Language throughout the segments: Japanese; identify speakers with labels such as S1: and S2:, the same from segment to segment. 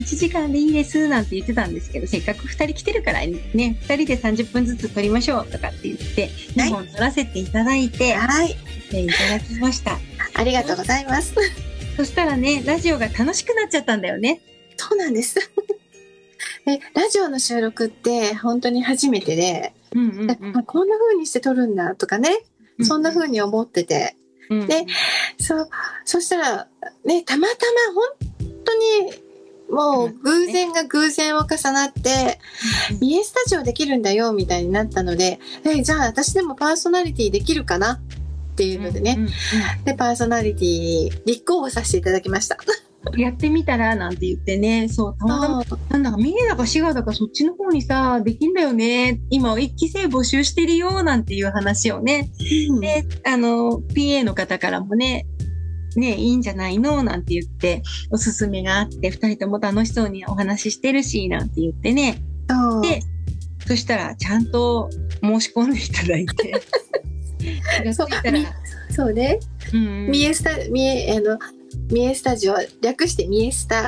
S1: 1時間でいいですなんて言ってたんですけど、せっかく2人来てるからね、2人で30分ずつ撮りましょうとかって言って2本撮らせていただいて、
S2: はい、
S1: いただきました。
S2: ありがとうございます。
S1: そしたらね、ラジオが楽しくなっちゃったんだよね。
S2: そうなんです。ラジオの収録って本当に初めてで、こんな風にして撮るんだとかね、そんな風に思ってて、で、そしたらね、たまたま本当にもう偶然が偶然を重なって、三重スタジオできるんだよみたいになったので、じゃあ私でもパーソナリティできるかなっていうのでね、でパーソナリティに立候補させていただきました。
S1: やってみたらなんて言ってね、そうたまたまなんだか三重だか滋賀だかそっちの方にさできんだよね、今1期生募集してるよなんていう話をね、でPA の方からもねいいんじゃないのなんて言っておすすめがあって、2人とも楽しそうにお話ししてるしなんて言ってね、でそしたらちゃんと申し込んでいただいて
S2: そうね、三重スタジオ略して三重スタ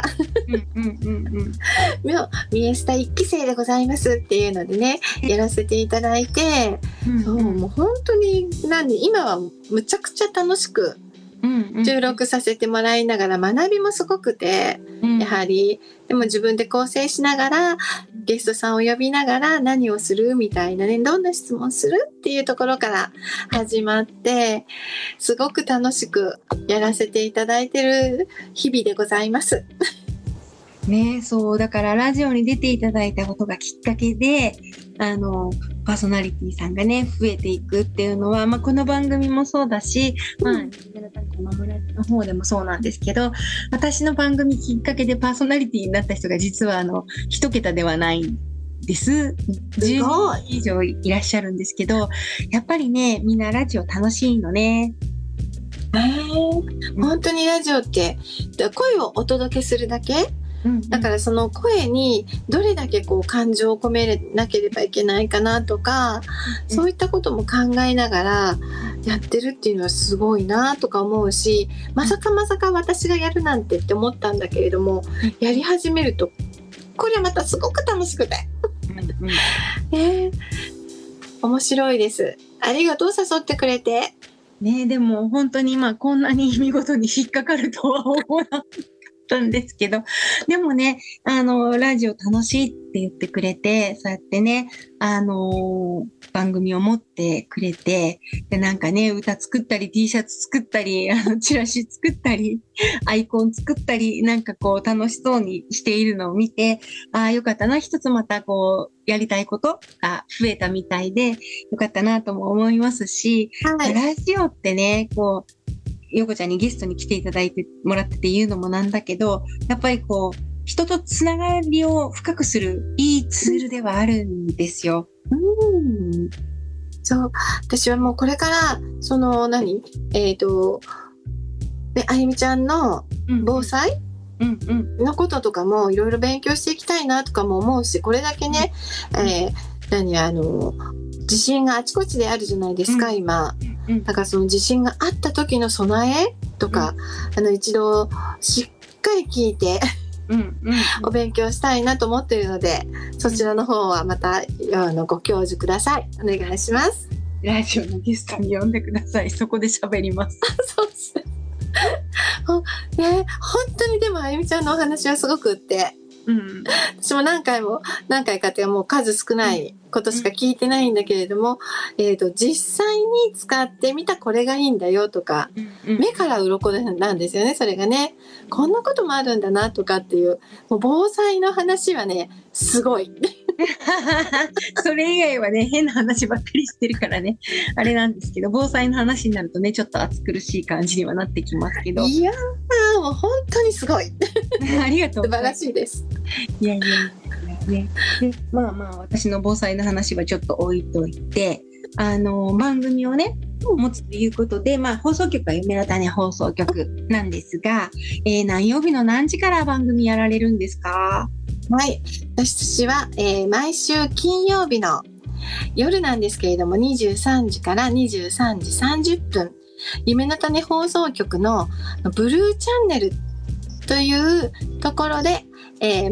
S2: 三重スタ1期生でございますっていうのでねやらせていただいて、もう本当に今はむちゃくちゃ楽しく収録させてもらいながら、学びもすごくて、やはりでも自分で構成しながらゲストさんを呼びながら何をするみたいなね、どんな質問するっていうところから始まってすごく楽しくやらせていただいてる日々でございます
S1: ね。そうだからラジオに出ていただいたことがきっかけでパーソナリティさんがね増えていくっていうのは、この番組もそうだし、マムラジの方でもそうなんですけど、私の番組きっかけでパーソナリティになった人が実は一桁ではないんです。10人以上いらっしゃるんですけど、やっぱりねみんなラジオ楽しいのね。
S2: 本当にラジオって声をお届けするだけ、だからその声にどれだけ感情を込めなければいけないかなとか、そういったことも考えながらやってるっていうのはすごいなとか思うし、まさか私がやるなんてって思ったんだけれども、やり始めるとこれまたすごく楽しくて面白いです。ありがとう、誘ってくれて
S1: ね。でも本当にこんなに見事に引っかかるとは思わなかったんですけど、でもねラジオ楽しいって言ってくれて、そうやってね番組を持ってくれて、でなんかね歌作ったり T シャツ作ったりチラシ作ったりアイコン作ったり、なんか楽しそうにしているのを見て、よかったな、一つまたやりたいことが増えたみたいでよかったなとも思いますし、ラジオってねよこちゃんにゲストに来ていただいてもらってて言うのもなんだけど、やっぱり人とつながりを深くするいいツールではあるんですよ。
S2: そう、私はもうこれからあゆみちゃんの防災のこととかもいろいろ勉強していきたいなとかも思うし、これだけね、地震があちこちであるじゃないですか、今。だからその地震があった時の備えとか、一度しっかり聞いてお勉強したいなと思っているので、そちらの方はまたご教授ください。お願いします。
S1: ラジオのゲストに呼んでください。そこで喋ります。
S2: そうですね。本当にでもあゆみちゃんのお話はすごくって、私も何回かっていうもう数少ないことしか聞いてないんだけれども、実際に使ってみたこれがいいんだよとか、目から鱗なんですよね。それがね、こんなこともあるんだなとかっていう、もう防災の話はねすごい
S1: それ以外はね変な話ばっかりしてるからねあれなんですけど、防災の話になるとねちょっと暑苦しい感じにはなってきますけど、
S2: いやもう本当にすごい
S1: ありがとうございます。
S2: 素晴らしいです。
S1: いやね、で私の防災の話はちょっと置いといて、番組をね持つということで、放送局は夢の種放送局なんですが、何曜日の何時から番組やられるんですか？
S2: はい、私は、毎週金曜日の夜なんですけれども、23時から23時30分夢の種放送局のブルーチャンネルというところで、 え